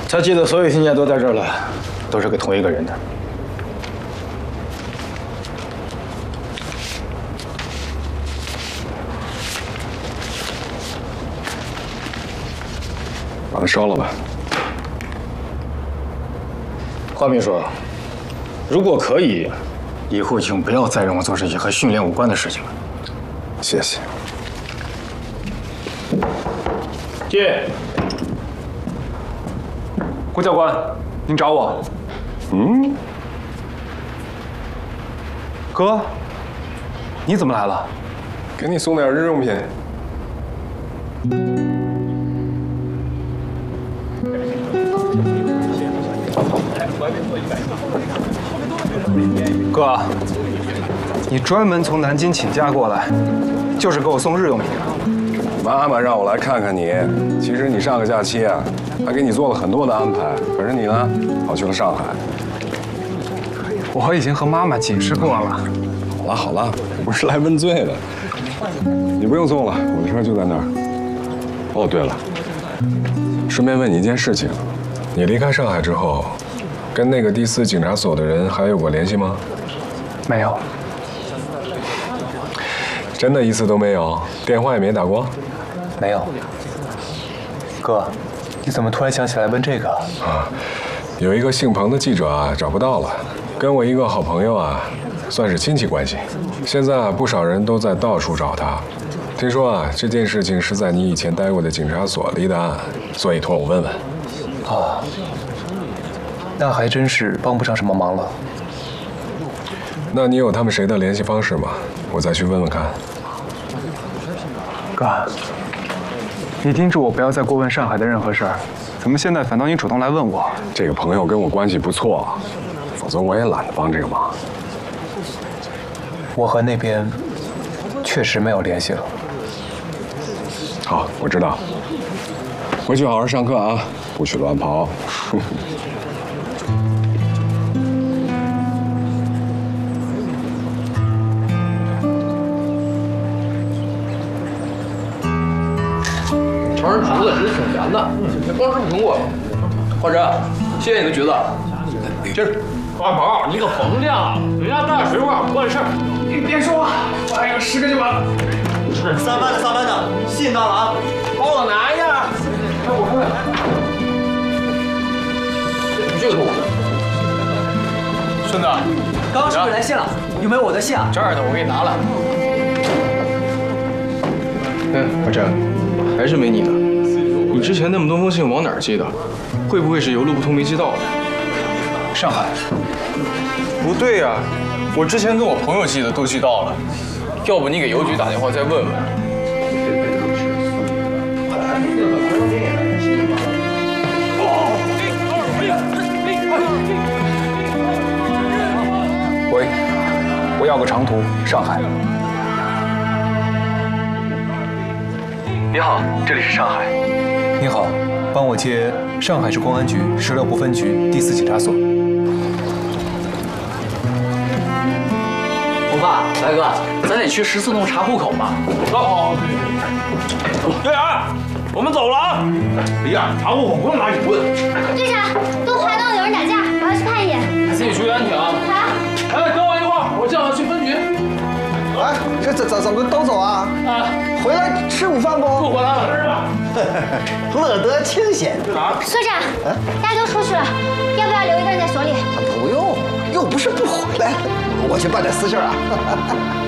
他记得所有信件都在这儿了，都是给同一个人的。 把它烧了吧。 花秘书，如果可以，以后请不要再让我做这些和训练无关的事情了。 谢谢。 进。郭教官，您找我？ 嗯。 哥，你怎么来了？ 给你送点日用品。 哥，你专门从南京请假过来，就是给我送日用品啊？ 妈妈让我来看看你。其实你上个假期啊，还给你做了很多的安排，可是你呢，跑去了上海。 我已经和妈妈解释过了。 好了好了，不是来问罪的。你不用送了，我的车就在那儿。哦，对了，顺便问你一件事情，你离开上海之后，跟那个第4警察所的人还有过联系吗？ 没有。 真的一次都没有？电话也没打过？ 没有。哥，你怎么突然想起来问这个？ 啊，有一个姓彭的记者啊，找不到了，跟我一个好朋友啊，算是亲戚关系。现在啊，不少人都在到处找他。听说啊，这件事情是在你以前待过的警察所立的案，所以托我问问。 啊，那还真是帮不上什么忙了。 那你有他们谁的联系方式吗？我再去问问看。 哥，你叮嘱我不要再过问上海的任何事儿，怎么现在反倒你主动来问我？ 这个朋友跟我关系不错，否则我也懒得帮这个忙。 我和那边确实没有联系了。 好，我知道。回去好好上课啊，不许乱跑。 帮人橘子其实挺咸的，光吃苹果。花生，谢谢你的橘子。这是阿宝，你可甭犟，人家大水果不碍事儿。 你别说话，我还有10个就完了。 3班的，信到了啊， 帮我拿一下。 看我看。 这个图。 孙子， 刚刚是不是来信了？有没有我的信啊？ 这儿的我给你拿了。 阿占，还是没你的。你之前那么多封信往哪儿寄的？会不会是邮路不通没寄到？ 上海？ 不对呀，我之前跟我朋友寄的都寄到了。要不你给邮局打电话再问问。 喂，我要个长途，上海。 你好，这里是上海。 你好，帮我接上海市公安局16部分局第4警察所。 红发，来哥，咱得去14栋查户口吧。 好。队长，我们走了啊！李亚，查户口不用拿警棍。 队长，东华洞有人打架，我要去看一眼。 自己注意安全啊！ 好。 哎，跟我一块儿，我正好去分局。 哎，这怎么都走啊？ 啊， 回来吃午饭不？ 不回来了。 乐得清闲。 所长，大家都出去了，要不要留一个人在所里？ 不用，又不是不回来，我去办点私事啊。